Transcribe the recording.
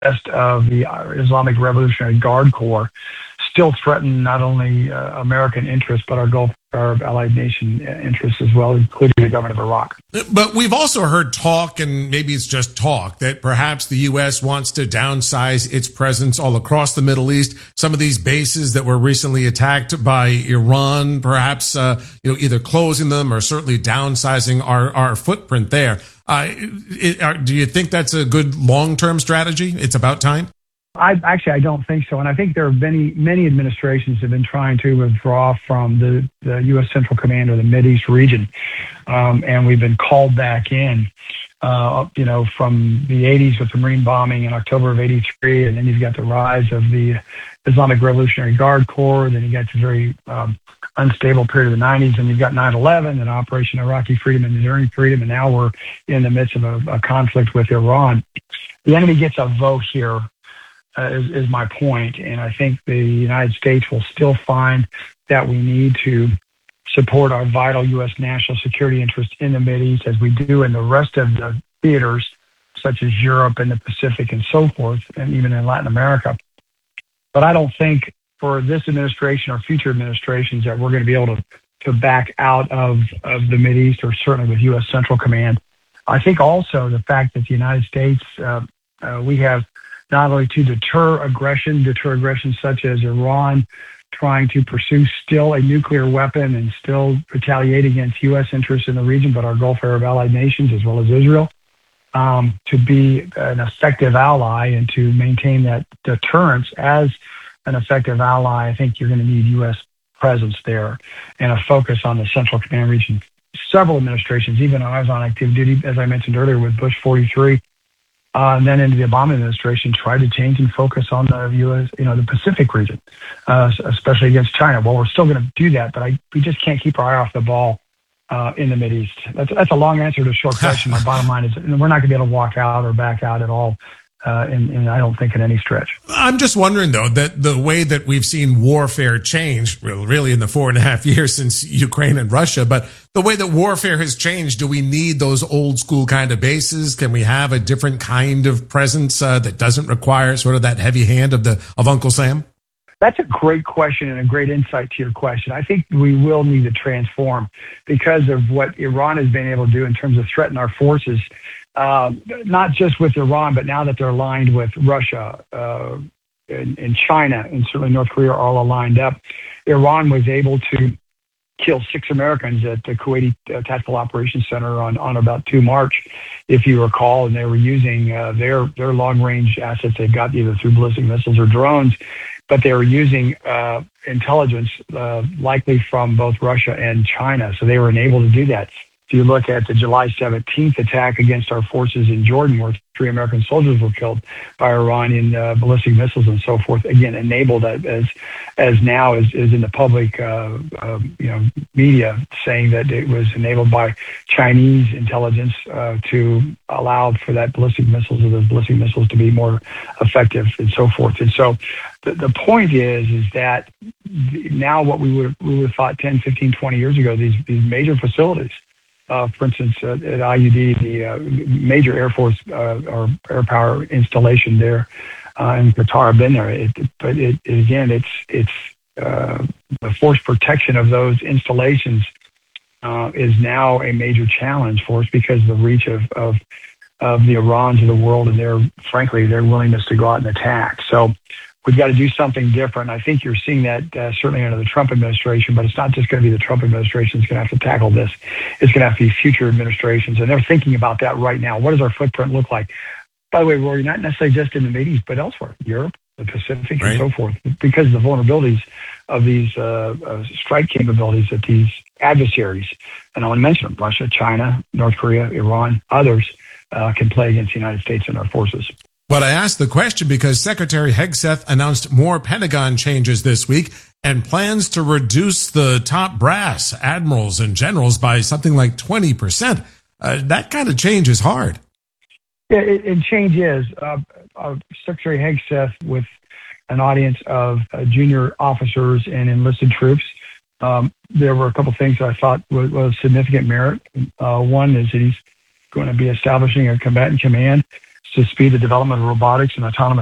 rest of the Islamic Revolutionary Guard Corps still threaten not only American interests, but our Gulf Arab allied nation interests as well, including the government of Iraq. But we've also heard talk, and maybe it's just talk, that perhaps the U.S. wants to downsize its presence all across the Middle East. Some of these bases that were recently attacked by Iran, perhaps either closing them or certainly downsizing our footprint there. Do you think that's a good long-term strategy? It's about time? I don't think so. And I think there are many administrations have been trying to withdraw from the U.S. Central Command or the Mideast region. And we've been called back in, from the 80s with the Marine bombing in October of 83. And then you've got the rise of the Islamic Revolutionary Guard Corps. Then you got the very unstable period of the 90s. And you've got 9/11 and Operation Iraqi Freedom and Enduring Freedom. And now we're in the midst of a conflict with Iran. The enemy gets a vote here. Is my point. And I think the United States will still find that we need to support our vital U.S. national security interests in the Mideast as we do in the rest of the theaters, such as Europe and the Pacific and so forth, and even in Latin America. But I don't think for this administration or future administrations that we're going to be able to back out of the Mideast, or certainly with U.S. Central Command. I think also the fact that the United States, we have not only to deter aggression such as Iran trying to pursue still a nuclear weapon and still retaliate against U.S. interests in the region, but our Gulf Arab allied nations as well as Israel, to be an effective ally and to maintain that deterrence as an effective ally. I think you're going to need U.S. presence there and a focus on the Central Command region. Several administrations, even when I was on active duty, as I mentioned earlier, with Bush 43, and then into the Obama administration, tried to change and focus on the U.S., the Pacific region, especially against China. Well, we're still going to do that, but we just can't keep our eye off the ball in the Mideast. That's a long answer to a short question. My bottom line is we're not going to be able to walk out or back out at all. And I don't think in any stretch. I'm just wondering, though, that the way that we've seen warfare change, really in the 4.5 years since Ukraine and Russia, but the way that warfare has changed, do we need those old school kind of bases? Can we have a different kind of presence that doesn't require sort of that heavy hand of Uncle Sam? That's a great question and a great insight to your question. I think we will need to transform because of what Iran has been able to do in terms of threaten our forces. Not just with Iran, but now that they're aligned with Russia and China and certainly North Korea are all aligned up. Iran was able to kill 6 Americans at the Kuwaiti Tactical Operations Center on about 2 March, if you recall, and they were using their long-range assets they've got either through ballistic missiles or drones, but they were using intelligence likely from both Russia and China, so they were enabled to do that. If you look at the July 17th attack against our forces in Jordan, where 3 American soldiers were killed by Iranian ballistic missiles and so forth, again, enabled as now is in the public media saying that it was enabled by Chinese intelligence to allow for that ballistic missiles or those ballistic missiles to be more effective and so forth. And so the point is that now what we would have thought 10, 15, 20 years ago, these major facilities, for instance, at IUD, the major Air Force or air power installation there in Qatar, have been there. It's the force protection of those installations is now a major challenge for us because of the reach of the Irans of the world and their willingness to go out and attack. So we've got to do something different. I think you're seeing that certainly under the Trump administration, but it's not just going to be the Trump administration that's going to have to tackle this. It's going to have to be future administrations, and they're thinking about that right now. What does our footprint look like? By the way, Rory, not necessarily just in the Mideast, but elsewhere, Europe, the Pacific, and so forth, because of the vulnerabilities of these strike capabilities that these adversaries, and I want to mention them, Russia, China, North Korea, Iran, others, can play against the United States and our forces. But I asked the question because Secretary Hegseth announced more Pentagon changes this week and plans to reduce the top brass, admirals and generals, by something like 20%. That kind of change is hard. Yeah, it change is. Secretary Hegseth, with an audience of junior officers and enlisted troops, there were a couple things that I thought was significant merit. One is that he's going to be establishing a combatant command. to speed the development of robotics and autonomous